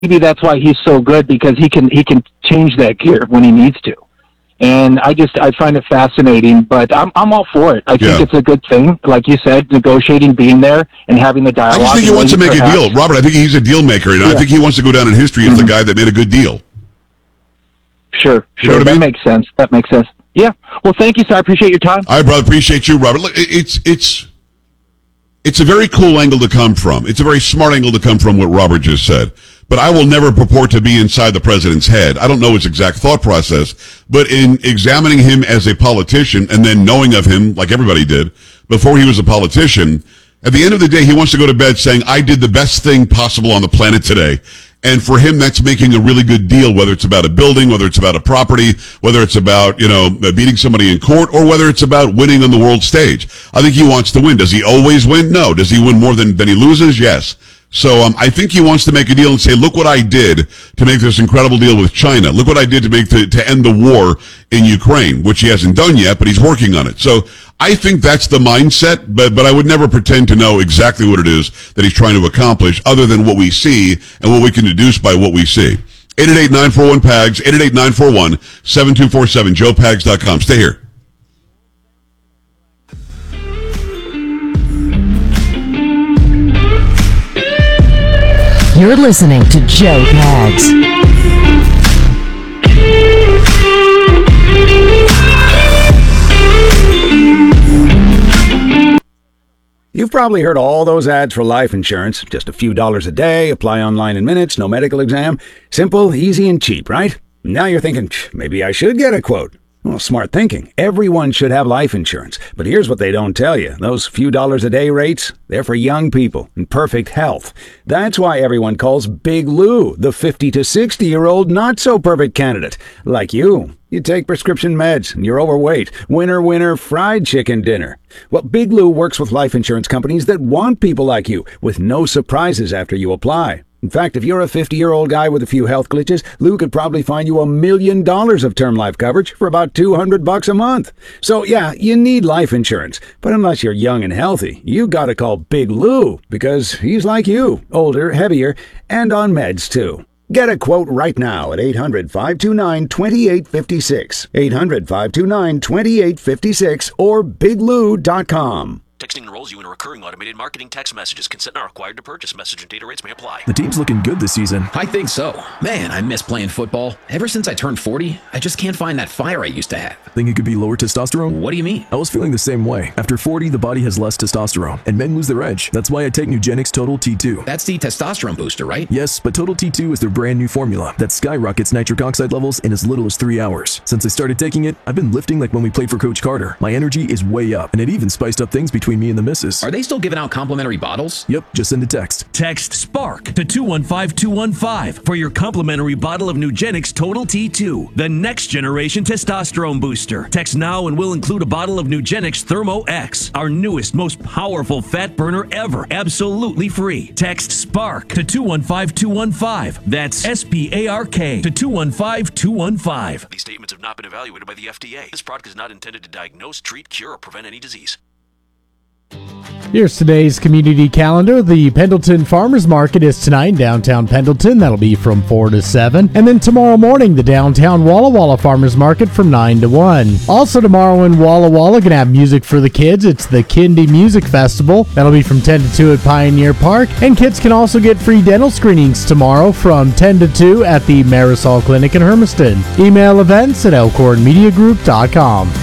maybe that's why he's so good, because he can change that gear when he needs to. And I find it fascinating, but I'm all for it. I think it's a good thing. Like you said, negotiating, being there, and having the dialogue. I just think he wants to make a deal. Robert, I think he's a deal maker, and I think he wants to go down in history as the guy that made a good deal. Sure. You know what I mean? That makes sense. Yeah. Well, thank you, sir. I appreciate your time. All right, brother. Appreciate you, Robert. Look, it's a very cool angle to come from. It's a very smart angle to come from what Robert just said. But I will never purport to be inside the president's head. I don't know his exact thought process, but in examining him as a politician and then knowing of him, like everybody did, before he was a politician, at the end of the day, he wants to go to bed saying, I did the best thing possible on the planet today. And for him, that's making a really good deal, whether it's about a building, whether it's about a property, whether it's about, beating somebody in court, or whether it's about winning on the world stage. I think he wants to win. Does he always win? No. Does he win more than he loses? Yes. So I think he wants to make a deal and say, look what I did to make this incredible deal with China. Look what I did to end the war in Ukraine, which he hasn't done yet, but he's working on it. So I think that's the mindset, but I would never pretend to know exactly what it is that he's trying to accomplish other than what we see and what we can deduce by what we see. 888-941-PAGS, 888-941-7247, joepags.com. Stay here. You're listening to Joe Pags. You've probably heard all those ads for life insurance. Just a few dollars a day, apply online in minutes, no medical exam. Simple, easy, and cheap, right? Now you're thinking, maybe I should get a quote. Well, smart thinking. Everyone should have life insurance. But here's what they don't tell you. Those few dollars a day rates, they're for young people in perfect health. That's why everyone calls Big Lou the 50 to 60-year-old not-so-perfect candidate. Like you. You take prescription meds and you're overweight. Winner, winner, fried chicken dinner. Well, Big Lou works with life insurance companies that want people like you, with no surprises after you apply. In fact, if you're a 50-year-old guy with a few health glitches, Lou could probably find you $1 million of term life coverage for about $200 a month. So yeah, you need life insurance. But unless you're young and healthy, you gotta call Big Lou, because he's like you, older, heavier, and on meds too. Get a quote right now at 800-529-2856, 800-529-2856, or biglou.com. Texting enrolls you in a recurring automated marketing text messages. Consent not required to purchase. Message and data rates may apply. The team's looking good this season. I think so. Man, I miss playing football. Ever since I turned 40, I just can't find that fire I used to have. Think it could be lower testosterone? What do you mean? I was feeling the same way. After 40, the body has less testosterone, and men lose their edge. That's why I take Nugenix Total T2. That's the testosterone booster, right? Yes, but Total T2 is their brand new formula that skyrockets nitric oxide levels in as little as 3 hours. Since I started taking it, I've been lifting like when we played for Coach Carter. My energy is way up, and it even spiced up things between me and the missus. Are they still giving out complimentary bottles? Yep, just send a text. Text SPARK to 215-215 for your complimentary bottle of Nugenix Total T2, the next generation testosterone booster. Text now and we'll include a bottle of Nugenix Thermo X, our newest, most powerful fat burner ever, absolutely free. Text SPARK to 215-215. That's SPARK to 215-215. These statements have not been evaluated by the FDA. This product is not intended to diagnose, treat, cure, or prevent any disease. Here's today's community calendar. The Pendleton Farmers Market is tonight in downtown Pendleton. That'll be from 4 to 7. And then tomorrow morning, the downtown Walla Walla Farmers Market from 9 to 1. Also tomorrow in Walla Walla, gonna have music for the kids. It's the Kindy Music Festival. That'll be from 10 to 2 at Pioneer Park. And kids can also get free dental screenings tomorrow from 10 to 2 at the Marisol Clinic in Hermiston. Email events at elkhornmediagroup.com.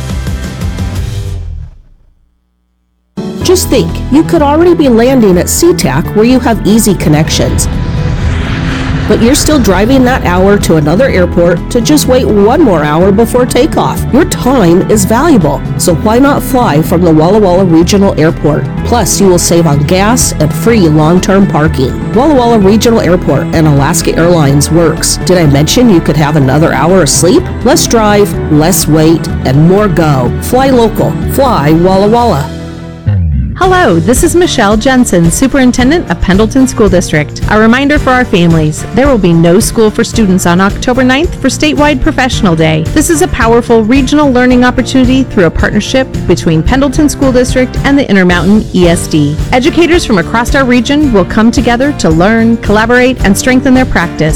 Just think, you could already be landing at SeaTac where you have easy connections. But you're still driving that hour to another airport to just wait 1 more hour before takeoff. Your time is valuable, so why not fly from the Walla Walla Regional Airport? Plus, you will save on gas and free long-term parking. Walla Walla Regional Airport and Alaska Airlines works. Did I mention you could have another hour of sleep? Less drive, less wait, and more go. Fly local. Fly Walla Walla. Hello, this is Michelle Jensen, Superintendent of Pendleton School District. A reminder for our families, there will be no school for students on October 9th for Statewide Professional Day. This is a powerful regional learning opportunity through a partnership between Pendleton School District and the Intermountain ESD. Educators from across our region will come together to learn, collaborate, and strengthen their practice.